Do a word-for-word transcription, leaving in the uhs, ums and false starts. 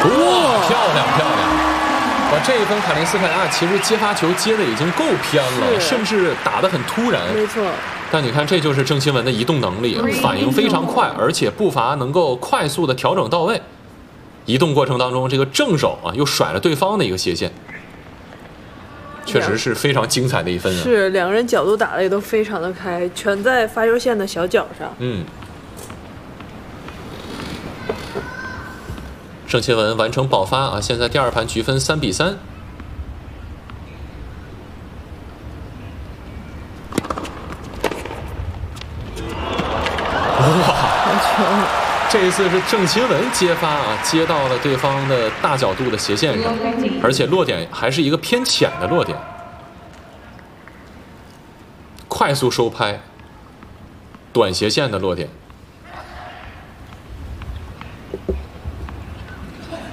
哇，漂亮漂亮！哇，这一分卡林斯凯亚其实接发球接的已经够偏了，甚至打得很突然。 没错。 但你看，这就是郑钦文的移动能力，反应非常快，而且步伐能够快速的调整到位。移动过程当中，这个正手啊又甩了对方的一个斜线，确实是非常精彩的一分啊！ 是，两个人角度打的也都非常的开，全在发球线的小角上。 嗯。郑钦文完成保发啊！现在第二盘局分三比三。哇！这一次是郑钦文接发啊，接到了对方的大角度的斜线上，而且落点还是一个偏浅的落点，快速收拍，短斜线的落点。